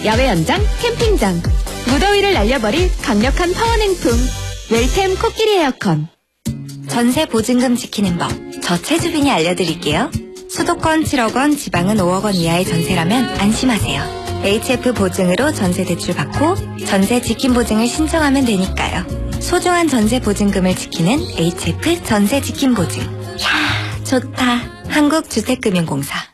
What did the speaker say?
야외 연장, 캠핑장, 무더위를 날려버릴 강력한 파워냉풍 웰템 코끼리 에어컨. 전세 보증금 지키는 법, 저 최주빈이 알려드릴게요. 수도권 7억 원, 지방은 5억 원 이하의 전세라면 안심하세요. HF 보증으로 전세 대출 받고 전세 지킴 보증을 신청하면 되니까요. 소중한 전세 보증금을 지키는 HF 전세 지킴 보증. 이야, 좋다. 한국주택금융공사.